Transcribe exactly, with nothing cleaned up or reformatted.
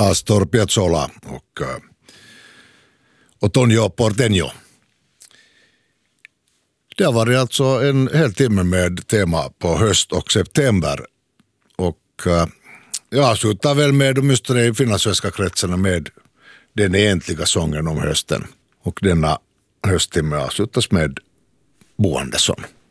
Astor Piazzolla och Otoño Porteño. Det har varit alltså en hel timme med tema på höst och september. Och jag avslutar väl med, åtminstone i finlandssvenska kretsarna, med den egentliga sången om hösten. Och denna hösttimme avslutas med Bo Andersson.